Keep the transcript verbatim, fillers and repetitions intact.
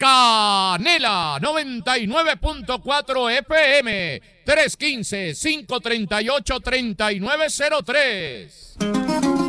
Canela noventa y nueve punto cuatro F M, tres uno cinco, cinco tres ocho, tres nueve cero tres.